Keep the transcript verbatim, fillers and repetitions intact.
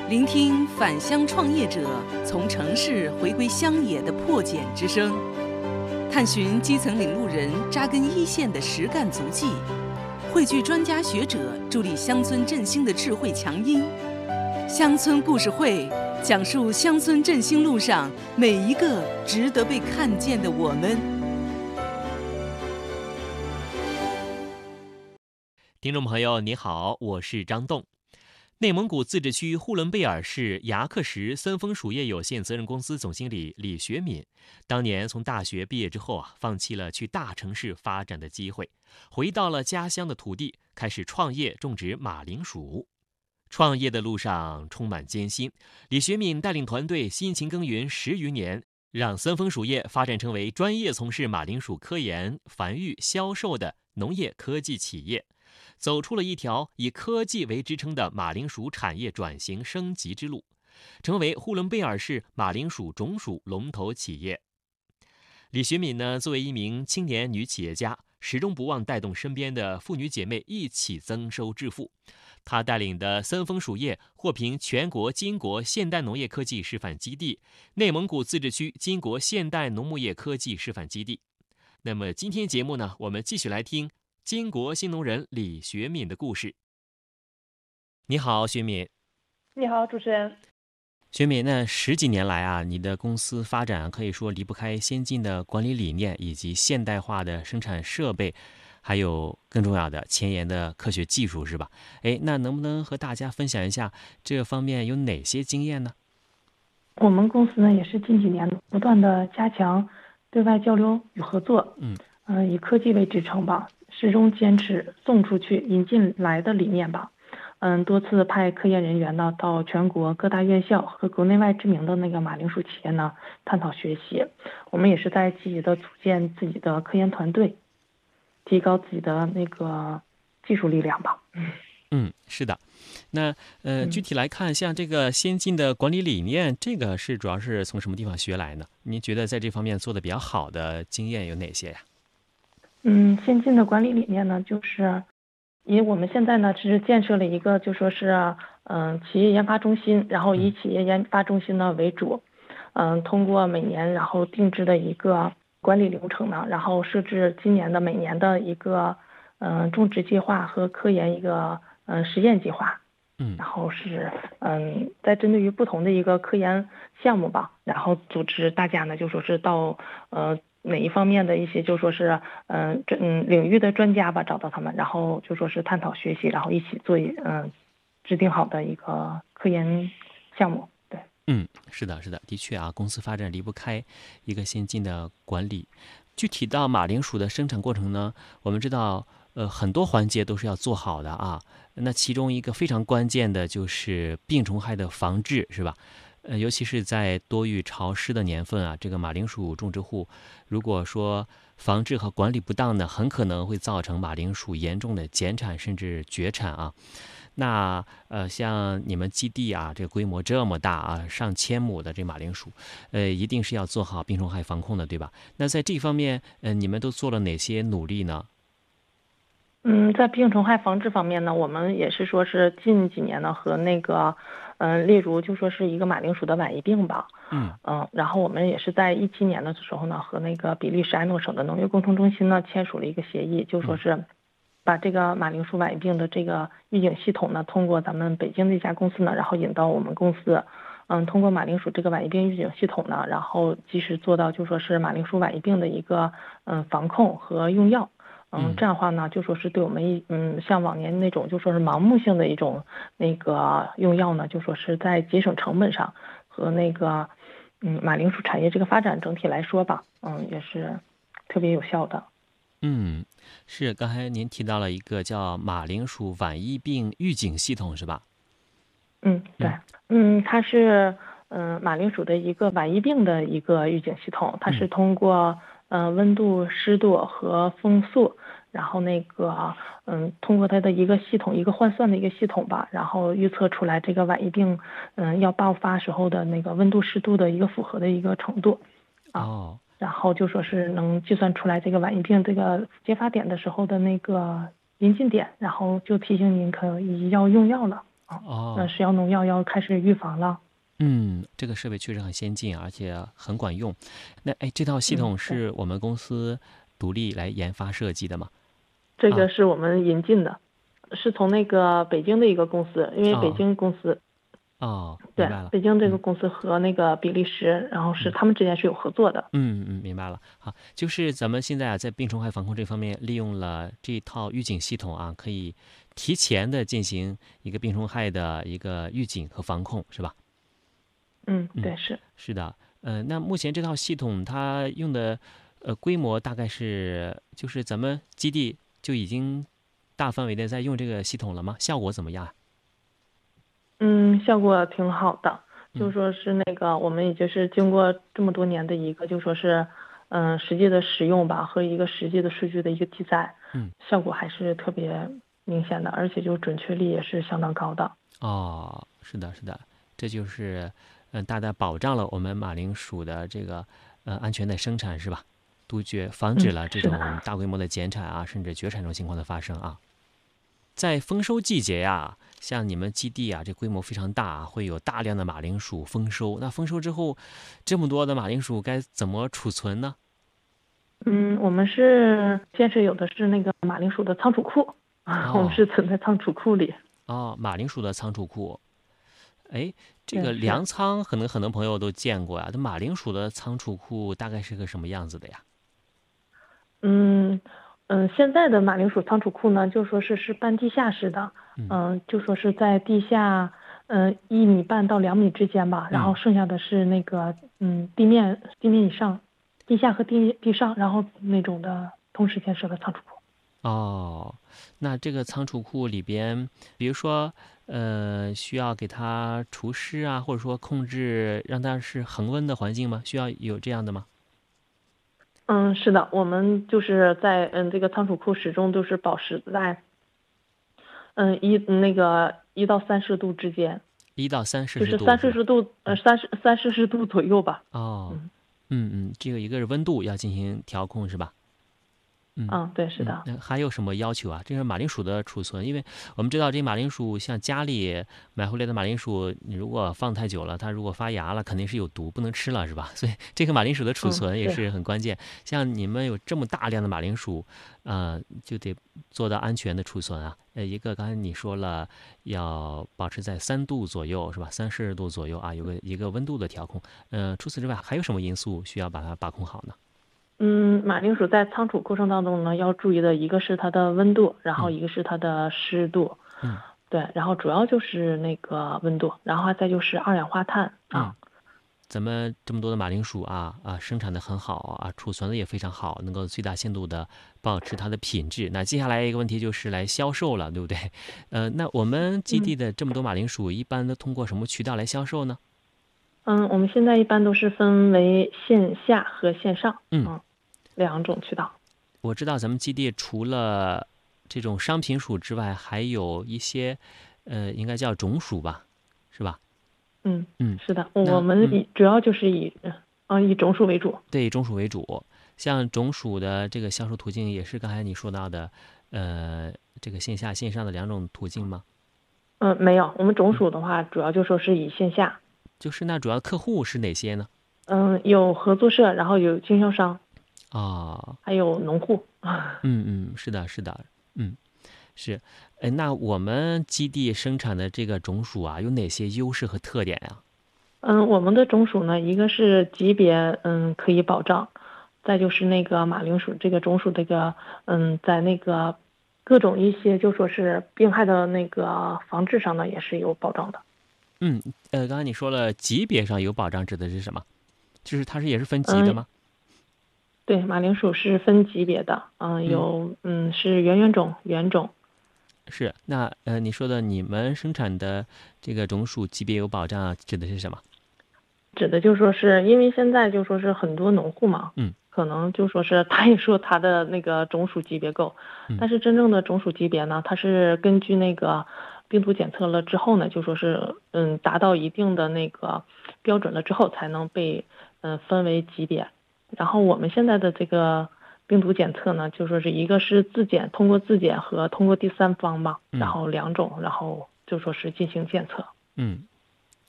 聆听返乡创业者从城市回归乡野的破茧之声，探寻基层领路人扎根一线的实干足迹，汇聚专家学者助力乡村振兴的智慧强音。乡村故事会讲述乡村振兴路上每一个值得被看见的我们。 听众朋友你好，我是张栋。内蒙古自治区呼伦贝尔市牙克什森丰属业有限责任公司总经理李学敏，当年从大学毕业之后啊，放弃了去大城市发展的机会，回到了家乡的土地，开始创业种植马铃薯。创业的路上充满艰辛，李学敏带领团队辛勤耕耘十余年，让森丰属业发展成为专业从事马铃薯科研、繁育、销售的农业科技企业，走出了一条以科技为支撑的马铃薯产业转型升级之路，成为呼伦贝尔市马铃薯种薯龙头企业。李学敏呢，作为一名青年女企业家，始终不忘带动身边的妇女姐妹一起增收致富。她带领的森丰属业获评全国金国现代农业科技示范基地、内蒙古自治区金国现代农牧业科技示范基地。那么今天节目呢，我们继续来听金国新农人李学敏的故事。你好，学敏。 你好，主持人。 学敏，那十几年来啊，你的公司发展可以说离不开先进的管理理念以及现代化的生产设备，还有更重要的前沿的科学技术，是吧？哎，那能不能和大家分享一下这方面有哪些经验呢？ 我们公司呢也是近几年不断的加强对外交流与合作， 嗯， 呃，以科技为支撑吧，始终坚持送出去、引进来的理念吧。嗯，多次派科研人员呢到全国各大院校和国内外知名的那个马铃薯企业呢探讨学习。我们也是在积极的组建自己的科研团队，提高自己的那个技术力量吧。 嗯，是的。那呃，具体来看，像这个先进的管理理念，这个是主要是从什么地方学来呢？您觉得在这方面做的比较好的经验有哪些呀？ 嗯，先进的管理理念呢，就是因为我们现在呢是建设了一个就说是嗯、呃、企业研发中心，然后以企业研发中心呢为主，嗯、呃，通过每年然后定制的一个管理流程呢，然后设置今年的每年的一个嗯、呃、种植计划和科研一个嗯、呃、实验计划。 嗯， 然后是嗯，在针对于不同的一个科研项目吧，然后组织大家呢就说是到呃哪一方面的一些就说是嗯这嗯领域的专家吧，找到他们，然后就说是探讨学习，然后一起做一嗯制定好的一个科研项目。对， 嗯，是的，是的，的确啊，公司发展离不开一个先进的管理。具体到马铃薯的生产过程呢，我们知道，呃，很多环节都是要做好的啊。那其中一个非常关键的就是病虫害的防治，是吧？呃，尤其是在多雨潮湿的年份啊，这个马铃薯种植户，如果说防治和管理不当呢，很可能会造成马铃薯严重的减产甚至绝产啊。那呃，像你们基地啊，这个规模这么大啊，上千亩的这马铃薯，呃，一定是要做好病虫害防控的，对吧？那在这方面，呃，你们都做了哪些努力呢？ 嗯，在病虫害防治方面呢，我们也是说是近几年呢和那个，嗯、例如就说是一个马铃薯的晚疫病吧， 嗯嗯，然后我们也是在一七年的时候呢和那个比利时埃诺省的农业沟通中心呢签署了一个协议，就说是把这个马铃薯晚疫病的这个预警系统呢，通过咱们北京的一家公司呢，然后引到我们公司，嗯，通过马铃薯这个晚疫病预警系统呢，然后及时做到就说是马铃薯晚疫病的一个嗯防控和用药。嗯，这样的话呢，就说是对我们一嗯，像往年那种就说是盲目性的一种那个用药呢，就说是在节省成本上和那个嗯马铃薯产业这个发展整体来说吧，嗯，也是特别有效的。 嗯，是刚才您提到了一个叫马铃薯晚疫病预警系统，是吧？ 嗯，对，嗯，它是嗯、呃马铃薯的一个晚疫病的一个预警系统，它是通过呃温度、湿度和风速，然后那个嗯通过它的一个系统一个换算的一个系统吧，然后预测出来这个晚疫病嗯要爆发时候的那个温度、湿度的一个符合的一个程度啊。 哦， 然后就说是能计算出来这个晚疫病这个揭发点的时候的那个临近点，然后就提醒您可以要用药了。 啊，那哦， 使用农药要开始预防了。 嗯，这个设备确实很先进，而且很管用。那哎，这套系嗯， 统对， 是我们公司独立来研发设计的吗？ 这个啊， 是我们引进的，是从那个北京的一个公司，因为北哦京公司哦，明对白了。 北京这个嗯公司和那个比利时，然后是嗯他们之间是有合作的。 嗯嗯，明白了。好，就是咱们现在啊，在病虫害防控这方面，利用了这套预警系统啊，可以提前的进行一个病虫害的一个预警和防控，是吧？ 嗯， 嗯， 对，是。 是的。呃，那目前这套系统它用的呃规模大概是，就是咱们基地就已经大范围的在用这个系统了吗？效果怎么样啊？ 嗯，效果挺好的，就嗯说是那个我们也就是经过这么多年的一个就说是，嗯，实际的使用吧和一个实际的数据的一个记载， 嗯。 效果还是特别明显的，而且就准确率也是相当高的。 哦，是的，是的，这就是，嗯、呃大大保障了我们马铃薯的这个呃安全的生产，是吧？杜绝防止嗯， 了这是的。 种大规模的减产啊，甚至绝产这种情况的发生啊。在丰收季节呀、像你们基地啊，这规模非常大啊，会有大量的马铃薯丰收。那丰收之后，这么多的马铃薯该怎么储存呢？ 嗯，我们是先是有的是那个马铃薯的仓储库啊，我们哦是存在仓储库里。 哦，马铃薯的仓储库。哎，这对， 个是。 粮仓可能很多朋友都见过呀，这马铃薯的仓储库大概是个什么样子的呀？ 嗯嗯，现在的马铃薯仓储库呢，就说是是半地下室的， 嗯嗯，就说是在地下，嗯，一米半到两米之间吧，然后嗯。 剩下的是那个，嗯，地面地面以上，地下和地地上，然后那种的同时建设的仓储库。 哦，那这个仓储库里边，比如说，呃，需要给它除湿啊，或者说控制让它是恒温的环境吗？需要有这样的吗？ 嗯，是的，我们就是在嗯这个仓储库始终都是保持在嗯一那个一到三十度之间， 一到三摄就是氏度是吧？ 三摄氏度呃三十三摄氏度左右吧。 哦， 嗯嗯嗯，这个一个是温度要进行调控是吧？嗯嗯，对，是嗯， 的。 那还有什么要求啊？这个马铃薯的储存，因为我们知道这马铃薯，像家里买回来的马铃薯，你如果放太久了，它如果发芽了，肯定是有毒，不能吃了，是吧？所以这个马铃薯的储嗯，是。 存也是很关键。像你们有这么大量的马铃薯，呃，就得做到安全的储存啊。呃，一个刚才你说了，要保持在三度左右，是吧？三摄氏度左右啊，有个一个温度的调控。呃，除此之外，还有什么因素需要把它把控好呢？ 嗯，马铃薯在仓储过程当中呢，要注意的一个是它的温度，然后嗯一个是它的湿度， 嗯对，然后主要就是那个温度，然后再就是二氧化碳嗯。 啊。 咱们这么多的马铃薯啊啊，生产的很好啊，储存的也非常好，能够最大限度的保持它的品质。那接下来一个问题就是来销售了，对不对？呃，那我们基嗯地的这么多马铃薯，一般都通过什么渠道来销售呢？ 嗯，我们现在一般都是分为线下和线上， 嗯， 嗯，两种渠道。 我知道咱们基地除了这种商品薯之外，还有一些，呃，应该叫种薯吧，是吧？ 嗯， 嗯， 是的，我那嗯， 们以主要就是以嗯以种薯为主。 对种薯为主，像种薯的这个销售途径也是刚才你说到的，呃，这个线下线上的两种途径吗？ 嗯，没有，我们种嗯。 薯的话，主要就说是以线下， 就是那主要客户是哪些呢？ 嗯，有合作社，然后有经销商， 啊， 还有农户。 嗯嗯，是的，是的，嗯，是，哎，那我们基地生产的这个种薯啊，有哪些优势和特点呀？ 嗯，我们的种属呢，一个是级别，嗯，可以保障，再就是那个马铃薯这个种属这个，嗯，在那个各种一些就说是病害的那个防治上呢，也是有保障的。 嗯，呃，刚才你说了级别上有保障，指的是什么？就是它是也是分级的嗯， 吗？ 对，马铃薯是分级别的，嗯， 嗯， 有嗯是圆圆种、圆种。 是。那呃，你说的你们生产的这个种薯级别有保障，指的是什么？ 指的就说是因为现在就说是很多农户嘛， 嗯可能就说是他也说他的那个种属级别够， 嗯但是真正的种属级别呢，它是根据那个病毒检测了之后呢，就说是嗯达到一定的那个标准了之后才能被嗯分为级别。然后我们现在的这个病毒检测呢，就说是一个是自检，通过自检和通过第三方嘛，然嗯。 后两种，然后就说是进行检测。 嗯，